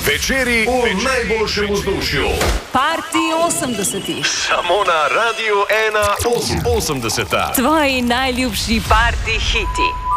Večeri v najboljšem vzdušju. Party 80-ih. Samo na Radiu 1 80. Tvoji najljubši party hiti.